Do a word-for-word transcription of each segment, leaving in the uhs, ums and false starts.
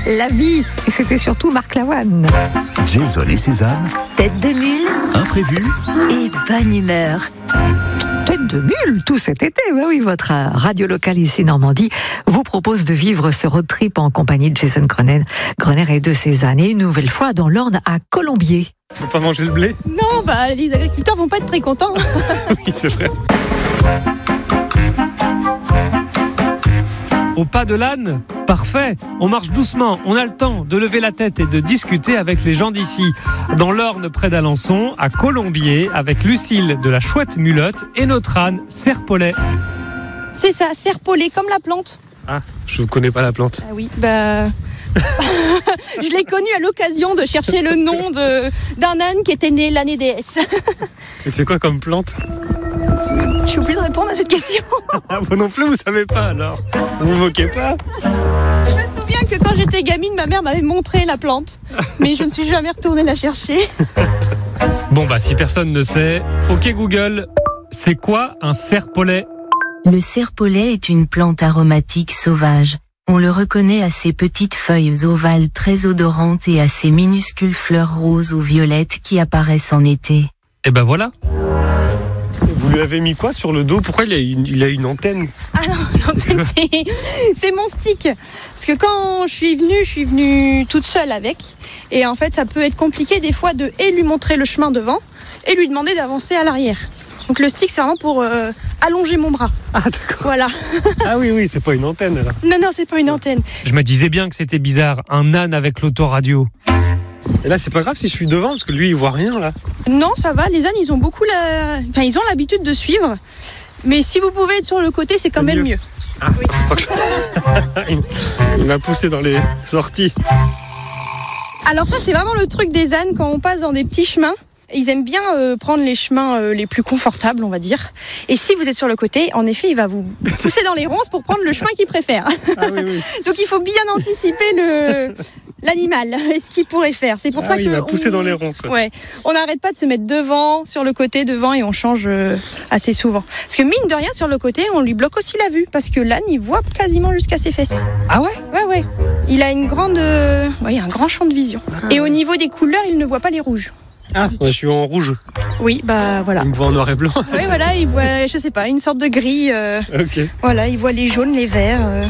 La vie. Et c'était surtout Marc Lavoine. Jason et Cézanne. Tête de mule. Imprévu. Et bonne humeur. Tête de mule, tout cet été. Ben oui, votre radio locale ici, Normandie, vous propose de vivre ce road trip en compagnie de Jason Grener, Grener et de Cézanne. Et une nouvelle fois dans l'Orne à Colombier. Faut pas manger le blé? Non, bah les agriculteurs vont pas être très contents. Oui, c'est vrai. Au pas de l'âne? Parfait. On marche doucement, on a le temps de lever la tête et de discuter avec les gens d'ici. Dans l'Orne, près d'Alençon, à Colombier, avec Lucille de la Chouette Mulotte et notre âne, Serpolet. C'est ça, serpolet, comme la plante. Ah, je connais pas la plante. Ah oui, bah... je l'ai connu à l'occasion de chercher le nom de, d'un âne qui était né l'année D S. Et c'est quoi comme plante? J'ai oublié de répondre à cette question. Ah, vous non plus, vous savez pas alors? Vous vous moquez pas? Je me souviens que quand j'étais gamine, ma mère m'avait montré la plante. Mais je ne suis jamais retournée la chercher. Bon bah, si personne ne sait, ok Google, c'est quoi un serpolet? Le serpolet est une plante aromatique sauvage. On le reconnaît à ses petites feuilles ovales très odorantes et à ses minuscules fleurs roses ou violettes qui apparaissent en été. Et ben voilà. Vous lui avez mis quoi sur le dos? Pourquoi il a une, il a une antenne? Ah non, l'antenne, c'est, c'est mon stick. Parce que quand je suis venue, je suis venue toute seule avec. Et en fait, ça peut être compliqué des fois de et lui montrer le chemin devant et lui demander d'avancer à l'arrière. Donc le stick, c'est vraiment pour euh, allonger mon bras. Ah d'accord. Voilà. Ah oui, oui, c'est pas une antenne alors. Non, non, c'est pas une antenne. Je me disais bien que c'était bizarre, un âne avec l'autoradio. Et là, c'est pas grave si je suis devant, parce que lui, il voit rien là. Non, ça va, les ânes, ils ont beaucoup la... Enfin, ils ont l'habitude de suivre. Mais si vous pouvez être sur le côté, c'est quand C'est même mieux. mieux. Ah, Oui. il, il m'a poussé dans les sorties. Alors ça, c'est vraiment le truc des ânes quand on passe dans des petits chemins. Ils aiment bien euh, prendre les chemins euh, les plus confortables, on va dire. Et si vous êtes sur le côté, en effet, il va vous pousser dans les ronces pour prendre le chemin qu'il préfère. Ah oui, oui. Donc il faut bien anticiper le l'animal et ce qu'il pourrait faire. C'est pour Ah ça oui, que il m'a poussé on... dans les ronces. Ouais, on n'arrête pas de se mettre devant, sur le côté, devant, et on change euh, assez souvent. Parce que mine de rien, sur le côté, on lui bloque aussi la vue, parce que l'âne, il voit quasiment jusqu'à ses fesses. Ah ouais? Ouais, ouais. Il a une grande, euh... ouais, un grand champ de vision. Et au niveau des couleurs, il ne voit pas les rouges. Ah, je suis en rouge. Oui, bah voilà. Il me voit en noir et blanc. Oui, voilà, il voit, je sais pas, une sorte de gris. Euh, Ok. voilà, il voit les jaunes, les verts. Euh.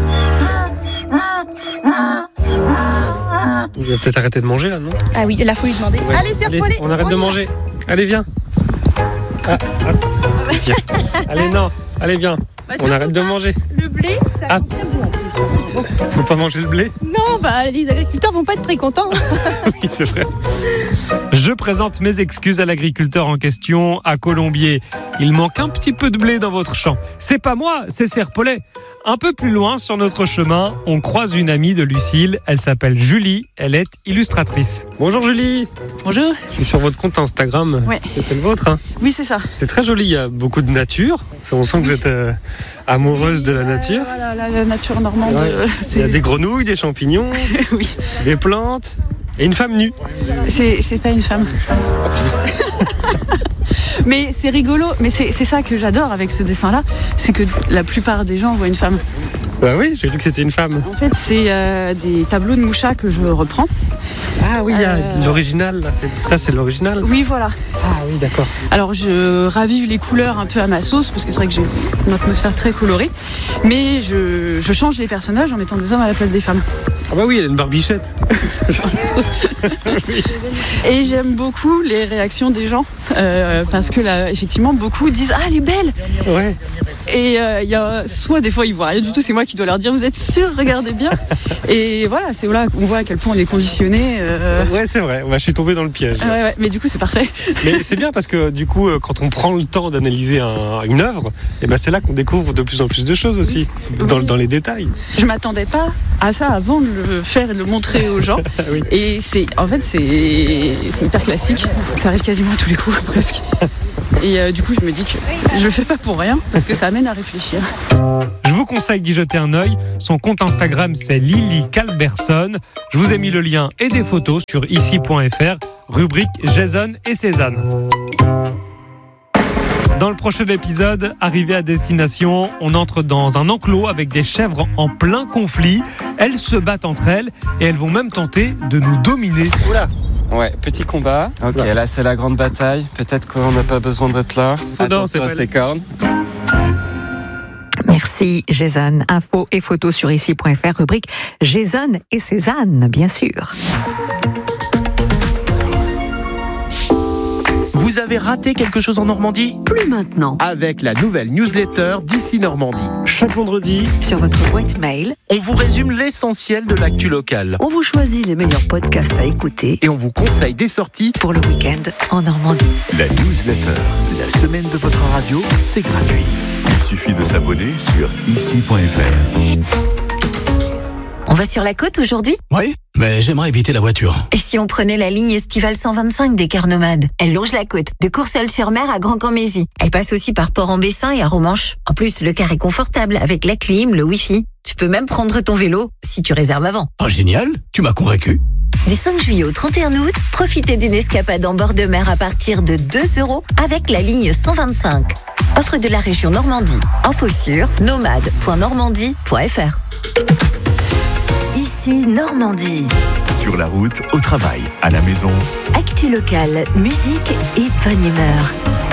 Il va peut-être arrêter de manger là, non? Ah oui, là, faut lui demander. Ouais. Allez, serpolet. On arrête de y va. manger. Allez, viens. Ah, ah. Tiens. Allez, non. Allez, viens. Bah, On arrête de manger. Le blé, ça Ah. sent très bon en plus. Faut pas manger le blé? Non, bah les agriculteurs vont pas être très contents. Oui, c'est vrai. Je présente mes excuses à l'agriculteur en question, à Colombier. Il manque un petit peu de blé dans votre champ. C'est pas moi, c'est Serpolet. Un peu plus loin, sur notre chemin, on croise une amie de Lucille. Elle s'appelle Julie, elle est illustratrice. Bonjour Julie. Bonjour. Je suis sur votre compte Instagram. Ouais. C'est, c'est le vôtre, hein? Oui, c'est ça. C'est très joli, il y a beaucoup de nature. On sent que vous êtes euh, amoureuse de la nature. Euh, voilà, la, la nature normande. Ouais. euh, Il c'est... y a des grenouilles, des champignons, oui. des plantes et une femme nue. C'est, c'est pas une femme. Mais c'est rigolo. Mais c'est, c'est ça que j'adore avec ce dessin-là, c'est que la plupart des gens voient une femme. Bah oui, j'ai cru que c'était une femme. En fait, c'est euh, des tableaux de Moucha que je reprends. Ah oui, il y a Euh, l'original. Là. C'est- Ça, c'est l'original. Oui, voilà. Ah oui, d'accord. Alors, je ravive les couleurs un peu à ma sauce, parce que c'est vrai que j'ai une atmosphère très colorée. Mais je, je change les personnages en mettant des hommes à la place des femmes. Ah bah oui, elle a une barbichette. Et j'aime beaucoup les réactions des gens, euh, parce que là, effectivement, beaucoup disent « Ah, elle est belle !» Ouais. Et il euh, y a soit des fois ils voient rien du tout, c'est moi qui dois leur dire vous êtes sûr, regardez bien. Et voilà, c'est là qu'on voit à quel point on est conditionné. Euh... Ouais, c'est vrai. Bah, je suis tombé dans le piège. Ouais, ouais, mais du coup c'est parfait. Mais c'est bien parce que du coup, euh, quand on prend le temps d'analyser un- une œuvre, et ben c'est là qu'on découvre de plus en plus de choses aussi, Oui. dans, Oui. dans les détails. Je m'attendais pas à ça avant de le faire et de le montrer aux gens. Oui. Et c'est en fait c'est c'est hyper classique. Ça arrive quasiment à tous les coups presque. Et euh, du coup je me dis que je le fais pas pour rien parce que ça amène à réfléchir. Je vous conseille d'y jeter un œil. Son compte Instagram, c'est Lily Calberson. Je vous ai mis le lien et des photos sur ici point f r, rubrique Jason et Cézanne. Dans le prochain épisode, arrivé à destination, on entre dans un enclos avec des chèvres en plein conflit. Elles se battent entre elles et elles vont même tenter de nous dominer. Oula. Ouais, petit combat. Ok, là c'est la grande bataille. Peut-être qu'on n'a pas besoin d'être là. Oh non, c'est pas ces cornes. Merci Jason. Infos et photos sur ici point f r, rubrique Jason et Cézanne, bien sûr. Vous avez raté quelque chose en Normandie ? Plus maintenant. Avec la nouvelle newsletter d'Ici Normandie. Chaque vendredi, Sur votre boîte mail, on vous résume l'essentiel de l'actu locale. On vous choisit les meilleurs podcasts à écouter Et on vous conseille des sorties. pour le week-end en Normandie. La newsletter, la semaine de votre radio, c'est gratuit. Il suffit de s'abonner sur ici point f r. On va sur la côte aujourd'hui ? Oui, mais j'aimerais éviter la voiture. Et si on prenait la ligne estivale cent vingt-cinq des cars nomades ? Elle longe la côte, de Courseulles-sur-Mer à Grand-Camp-Mézy. Elle passe aussi par Port-en-Bessin et à Romanche. En plus, le car est confortable avec la clim, le wifi. Tu peux même prendre ton vélo si tu réserves avant. Oh génial, tu m'as convaincu. Du cinq juillet au trente et un août, profitez d'une escapade en bord de mer à partir de deux euros avec la ligne cent vingt-cinq. Offre de la région Normandie. Info sur nomade point normandie point f r. Ici Normandie. Sur la route, au travail, à la maison. Actu locale, musique et bonne humeur.